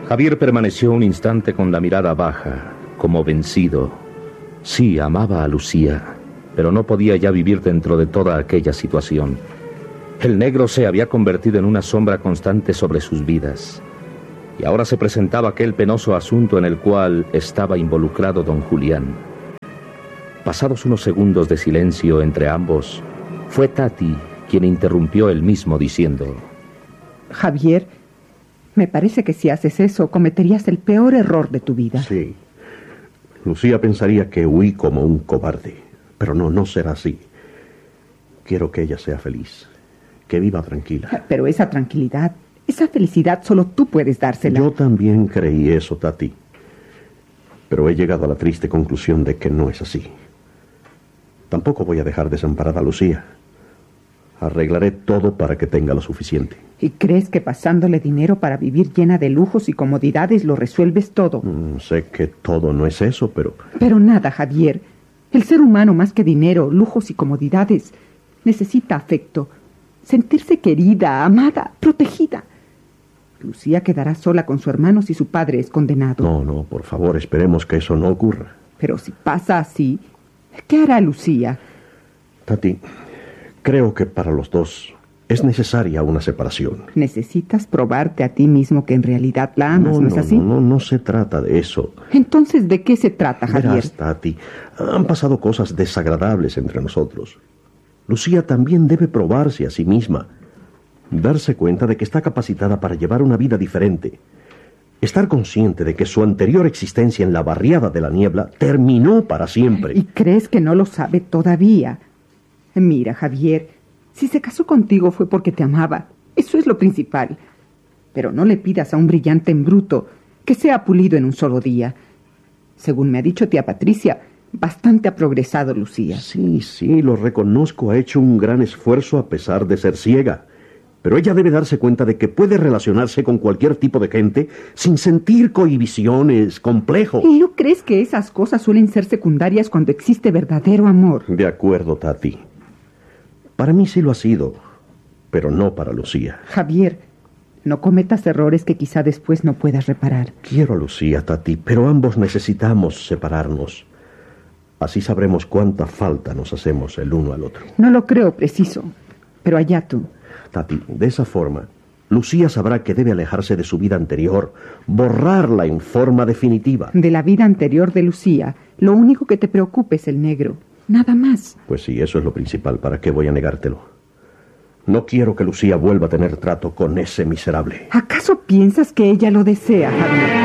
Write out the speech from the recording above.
Javier permaneció un instante con la mirada baja, como vencido. Sí, amaba a Lucía, pero no podía ya vivir dentro de toda aquella situación. El negro se había convertido en una sombra constante sobre sus vidas. Y ahora se presentaba aquel penoso asunto en el cual estaba involucrado don Julián. Pasados unos segundos de silencio entre ambos, fue Tati quien interrumpió él mismo diciendo: Javier, me parece que si haces eso cometerías el peor error de tu vida. Sí. Lucía pensaría que huí como un cobarde, pero no será así. Quiero que ella sea feliz, que viva tranquila. Pero esa tranquilidad, esa felicidad solo tú puedes dársela. Yo también creí eso, Tati. Pero he llegado a la triste conclusión de que no es así. Tampoco voy a dejar desamparada a Lucía. Arreglaré todo para que tenga lo suficiente. ¿Y crees que pasándole dinero para vivir llena de lujos y comodidades lo resuelves todo? Sé que todo no es eso, pero... Pero nada, Javier. El ser humano, más que dinero, lujos y comodidades, necesita afecto. Sentirse querida, amada, protegida. Lucía quedará sola con su hermano si su padre es condenado. No, por favor, esperemos que eso no ocurra. Pero si pasa así, ¿qué hará Lucía? Tati, creo que para los dos es necesaria una separación. Necesitas probarte a ti mismo que en realidad la amas, ¿no es así? No se trata de eso. Entonces, ¿de qué se trata, Javier? Verás, Tati, han pasado cosas desagradables entre nosotros. Lucía también debe probarse a sí misma, darse cuenta de que está capacitada para llevar una vida diferente, estar consciente de que su anterior existencia en la barriada de la niebla terminó para siempre. ¿Y crees que no lo sabe todavía? Mira, Javier, si se casó contigo fue porque te amaba. Eso es lo principal. Pero no le pidas a un brillante en bruto que sea pulido en un solo día. Según me ha dicho tía Patricia, bastante ha progresado Lucía. Sí, lo reconozco. Ha hecho un gran esfuerzo a pesar de ser ciega. Pero ella debe darse cuenta de que puede relacionarse con cualquier tipo de gente sin sentir cohibiciones, complejos. ¿Y no crees que esas cosas suelen ser secundarias cuando existe verdadero amor? De acuerdo, Tati. Para mí sí lo ha sido, pero no para Lucía. Javier, no cometas errores que quizá después no puedas reparar. Quiero a Lucía, Tati, pero ambos necesitamos separarnos. Así sabremos cuánta falta nos hacemos el uno al otro. No lo creo preciso, pero allá tú. Tati, de esa forma, Lucía sabrá que debe alejarse de su vida anterior, borrarla en forma definitiva. De la vida anterior de Lucía, lo único que te preocupa es el negro. Nada más. Pues sí, eso es lo principal. ¿Para qué voy a negártelo? No quiero que Lucía vuelva a tener trato con ese miserable. ¿Acaso piensas que ella lo desea, Javier?